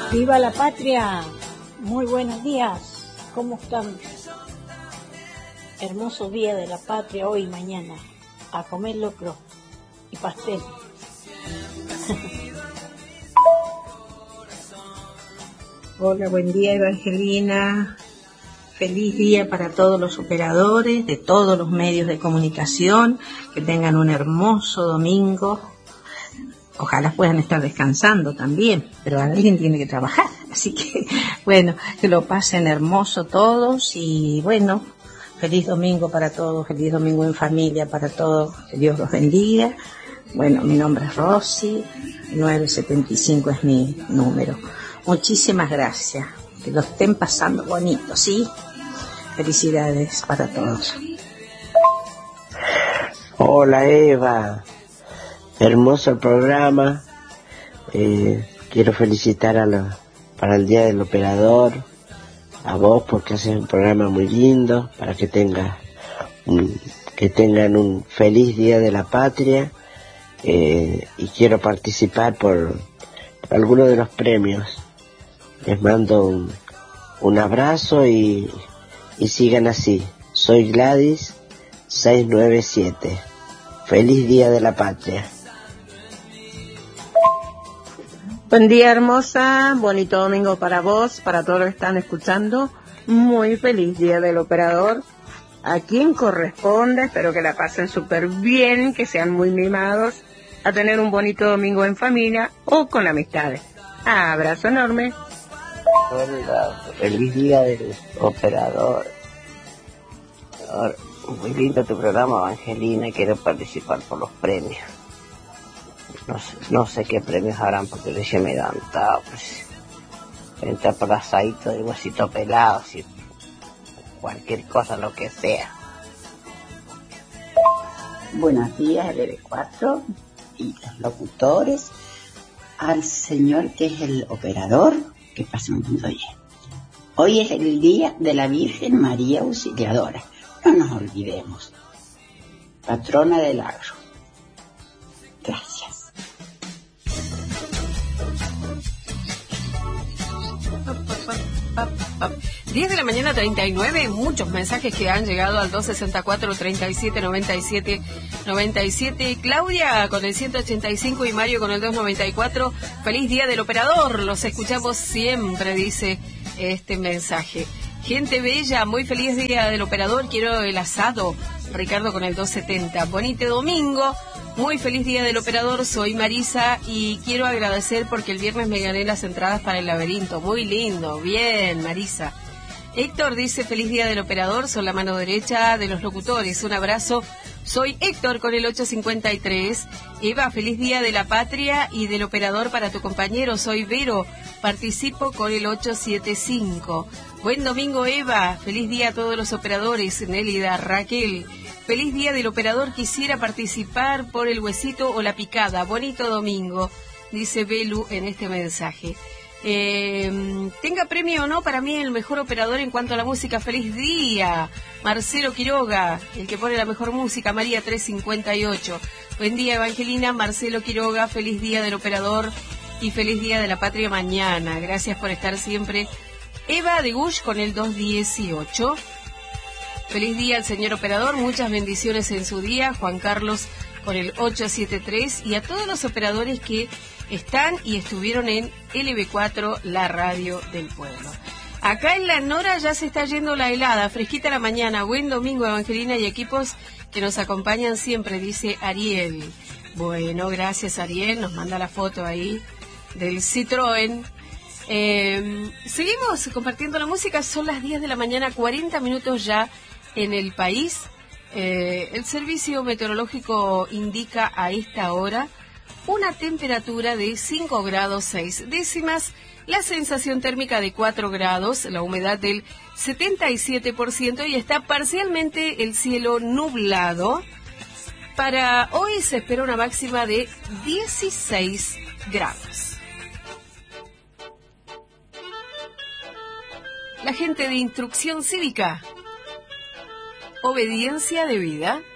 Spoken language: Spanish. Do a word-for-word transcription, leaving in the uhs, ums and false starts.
¡Viva la patria! Muy buenos días. ¿Cómo están? Hermoso día de la patria hoy y mañana. A comer locro y pastel. Hola, buen día Evangelina. Feliz día para todos los operadores de todos los medios de comunicación. Que tengan un hermoso domingo. Ojalá puedan estar descansando también, pero alguien tiene que trabajar. Así que, bueno, que lo pasen hermoso todos y, bueno, feliz domingo para todos, feliz domingo en familia para todos. Que Dios los bendiga. Bueno, mi nombre es Rosy, nueve setenta y cinco es mi número. Muchísimas gracias. Que lo estén pasando bonito, ¿sí? Felicidades para todos. Hola Eva. Hermoso el programa. Eh, quiero felicitar a la, para el Día del Operador a vos porque haces un programa muy lindo, para que tenga un, que tengan un feliz Día de la Patria. Eh, y quiero participar por, por alguno de los premios. Les mando un, un abrazo y, y sigan así. Soy Gladys seiscientos noventa y siete. Feliz Día de la Patria. Buen día, hermosa, bonito domingo para vos, para todos los que están escuchando. Muy feliz Día del Operador. A quien corresponde, espero que la pasen súper bien, que sean muy mimados, a tener un bonito domingo en familia o con amistades. Abrazo enorme. Hola, feliz Día del Operador. Muy lindo tu programa, Evangelina, quiero participar por los premios. No sé, no sé qué premios harán porque recién me he levantado, pues. Entrar por asadito de huesito pelado, si cualquier cosa, lo que sea. Buenos días, el L cuatro y los locutores, al señor que es el operador, que pase un lindo día. Hoy es el día de la Virgen María Auxiliadora, no nos olvidemos, patrona del agro. Gracias. diez de la mañana, treinta y nueve, muchos mensajes que han llegado al dos sesenta y cuatro, treinta y siete, noventa y siete, noventa y siete. Claudia con el ciento ochenta y cinco y Mario con el doscientos noventa y cuatro. Feliz Día del Operador, los escuchamos siempre, dice este mensaje. Gente bella, muy feliz Día del Operador, quiero el asado. Ricardo con el doscientos setenta. Bonito domingo, muy feliz Día del Operador, soy Marisa y quiero agradecer porque el viernes me gané las entradas para el laberinto. Muy lindo, bien Marisa. Héctor dice feliz Día del Operador, son la mano derecha de los locutores. Un abrazo, soy Héctor con el ochocientos cincuenta y tres. Eva, feliz Día de la Patria y del Operador para tu compañero, soy Vero, participo con el ochocientos setenta y cinco. Buen domingo Eva, feliz día a todos los operadores. Nélida, Raquel, feliz Día del Operador, quisiera participar por el huesito o la picada. Bonito domingo, dice Belu en este mensaje. Eh, tenga premio o no, para mí el mejor operador en cuanto a la música. Feliz día, Marcelo Quiroga, el que pone la mejor música. María trescientos cincuenta y ocho. Buen día Evangelina, Marcelo Quiroga, feliz Día del Operador y feliz Día de la Patria mañana. Gracias por estar siempre. Eva de Gush con el doscientos dieciocho. Feliz día al señor operador, muchas bendiciones en su día. Juan Carlos con el ochocientos setenta y tres. Y a todos los operadores que están y estuvieron en L B cuatro, la radio del pueblo. Acá en la Nora ya se está yendo la helada, fresquita la mañana. Buen domingo Evangelina y equipos que nos acompañan siempre, dice Ariel. Bueno, gracias Ariel, nos manda la foto ahí del Citroën. Eh, seguimos compartiendo la música, son las diez de la mañana, cuarenta minutos ya en el país. Eh, el servicio meteorológico indica a esta hora una temperatura de cinco grados seis décimas, la sensación térmica de cuatro grados, la humedad del setenta y siete por ciento y está parcialmente el cielo nublado. Para hoy se espera una máxima de dieciséis grados. La gente de Instrucción Cívica, obediencia de vida.